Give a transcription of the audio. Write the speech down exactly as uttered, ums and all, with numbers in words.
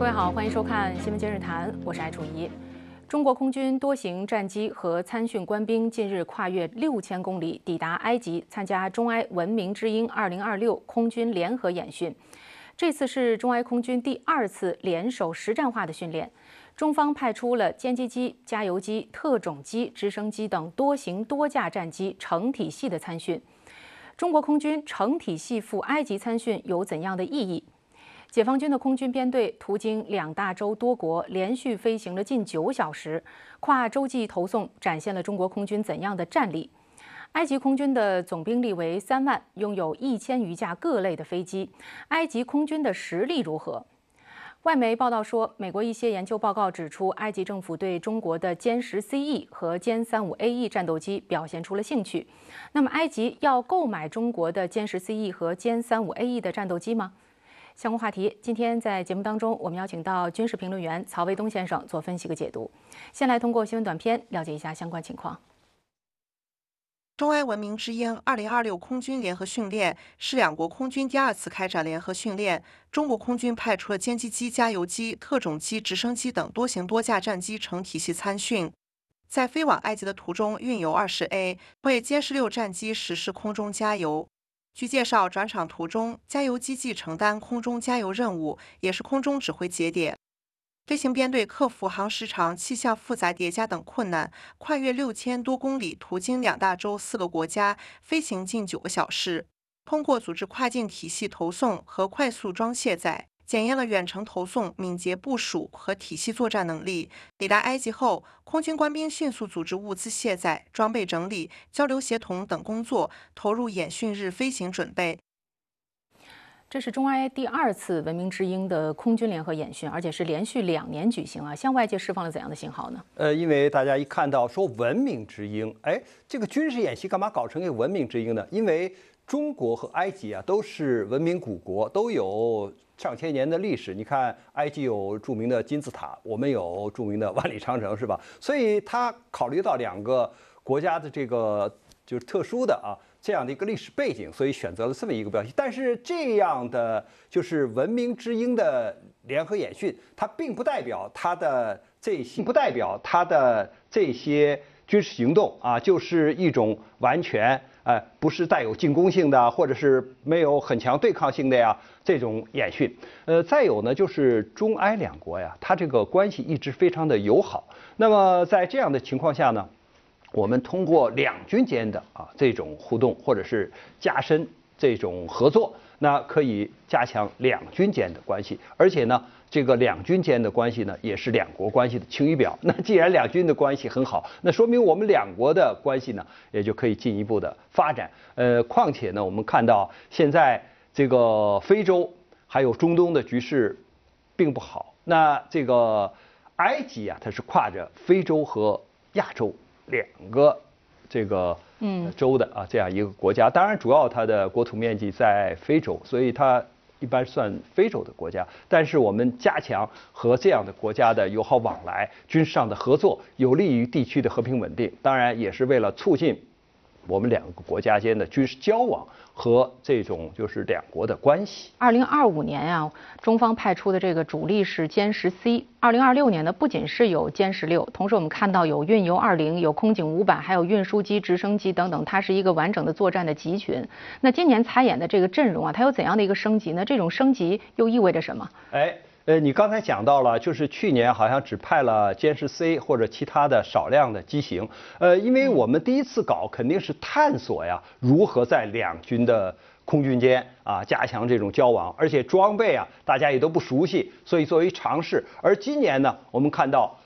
各位好，欢迎收看《新闻今日谈》，我是艾楚怡。中国空军多型战机和参训官兵近日跨越六千公里，抵达埃及，参加中埃文明之鹰二零二六空军联合演训。这次是中埃空军第二次联手实战化的训练。中方派出了歼击机、加油机、特种机、直升机等多型多架战机成体系的参训。中国空军成体系赴埃及参训有怎样的意义？解放军的空军编队途经两大洲多国，连续飞行了近九小时，跨洲际投送展现了中国空军怎样的战力？埃及空军的总兵力为三万，拥有一千余架各类的飞机。埃及空军的实力如何？外媒报道说，美国一些研究报告指出，埃及政府对中国的歼十 C E 和歼三五 A E 战斗机表现出了兴趣。那么，埃及要购买中国的歼十 C E 和歼三五 A E 的战斗机吗？相关话题，今天在节目当中，我们邀请到军事评论员曹卫东先生做分析和解读。先来通过新闻短片了解一下相关情况。 中埃文明之鹰二零二六空军联合训练是两国空军第二次开展联合训练。中国空军派出了歼击机、加油机、特种机、直升机等多型多架战机成体系参训。在飞往埃及的途中，运油 二十 A 为歼十六战机实施空中加油。据介绍，转场途中，加油机既承担空中加油任务，也是空中指挥节点。飞行编队克服航时长、气象复杂叠加等困难，跨越六千多公里，途经两大洲四个国家，飞行近九个小时。通过组织跨境体系投送和快速装卸载，检验了远程投送、敏捷部署和体系作战能力。抵达埃及后，空军官兵迅速组织物资卸载、装备整理、交流协同等工作，投入演训日飞行准备。 这是中埃第二次文明之鹰的空军联合演训，而且是连续两年举行啊，向外界释放了怎样的信号呢？ 呃，因为大家一看到说文明之鹰，哎，这个军事演习干嘛搞成一个文明之鹰呢？因为中国和埃及啊都是文明古国，都有上千年的历史。你看，埃及有著名的金字塔，我们有著名的万里长城，是吧？所以他考虑到两个国家的这个就是特殊的啊。这样的一个历史背景，所以选择了这么一个标题。但是这样的就是文明之鹰的联合演训，它并不代表它的这些，不代表它的这些军事行动啊，就是一种完全呃不是带有进攻性的，或者是没有很强对抗性的呀这种演训。呃，再有呢，就是中埃两国呀，它这个关系一直非常的友好。那么在这样的情况下呢？我们通过两军间的啊这种互动，或者是加深这种合作，那可以加强两军间的关系。而且呢，这个两军间的关系呢，也是两国关系的晴雨表。那既然两军的关系很好，那说明我们两国的关系呢，也就可以进一步的发展。呃，况且呢，我们看到现在这个非洲还有中东的局势并不好。那这个埃及啊，它是跨着非洲和亚洲两个这个嗯州的啊这样一个国家，当然主要它的国土面积在非洲，所以它一般算非洲的国家。但是我们加强和这样的国家的友好往来、军事上的合作，有利于地区的和平稳定，当然也是为了促进我们两个国家间的军事交往和这种就是两国的关系。 二零二五年啊，中方派出的这个主力是歼十 C。二零二六年呢，不仅是有歼十六，同时我们看到有运油二零、有空警五百，还有运输机、直升机等等，它是一个完整的作战的集群。那今年参演的这个阵容啊，它有怎样的一个升级呢？这种升级又意味着什么？ 哎。呃，你刚才讲到了，就是去年好像只派了歼十 C 或者其他的少量的机型。呃，因为我们第一次搞，肯定是探索呀，如何在两军的空军间啊加强这种交往，而且装备啊大家也都不熟悉，所以作为尝试。而今年呢，我们看到